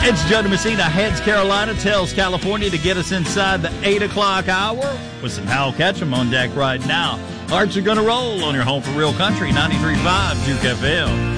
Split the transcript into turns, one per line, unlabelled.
It's Joe Messina, heads Carolina, tells California to get us inside the 8 o'clock hour with some Hal Ketchum on deck right now. Hearts are going to roll on your home for real country, 93.5 Juke FM.